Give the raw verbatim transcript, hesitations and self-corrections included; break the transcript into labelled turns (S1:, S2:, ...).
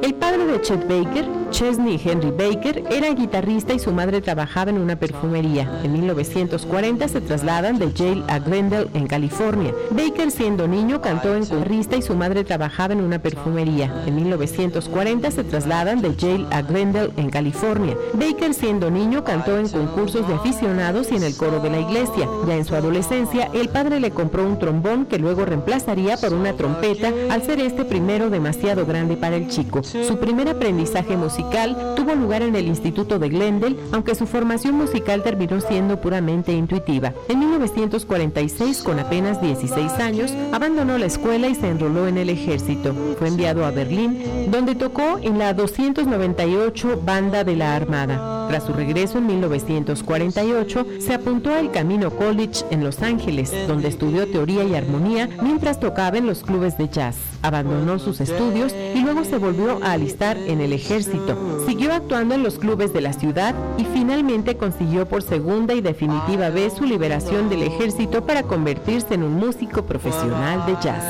S1: El padre de Chet Baker, Chesney Henry Baker, era guitarrista y su madre trabajaba en una perfumería. En mil novecientos cuarenta se trasladan de Yale a Glendale, en California. Baker, siendo niño, cantó en guitarrista y su madre trabajaba en una perfumería. En mil novecientos cuarenta se trasladan de Yale a Glendale, en California. Baker, siendo niño, cantó en concursos de aficionados y en el coro de la iglesia. Ya en su adolescencia, el padre le compró un trombón que luego reemplazaría por una trompeta, al ser este primero demasiado grande para el chico. Su primer aprendizaje musical tuvo lugar en el Instituto de Glendale, aunque su formación musical terminó siendo puramente intuitiva. En mil novecientos cuarenta y seis, con apenas dieciséis años, abandonó la escuela y se enroló en el ejército. Fue enviado a Berlín, donde tocó en la doscientos noventa y ocho Banda de la Armada. Tras su regreso en mil novecientos cuarenta y ocho, se apuntó al Camino College en Los Ángeles, donde estudió teoría y armonía mientras tocaba en los clubes de jazz. Abandonó sus estudios y luego se volvió a alistar en el ejército. Siguió actuando en los clubes de la ciudad y finalmente consiguió por segunda y definitiva vez su liberación del ejército para convertirse en un músico profesional de jazz.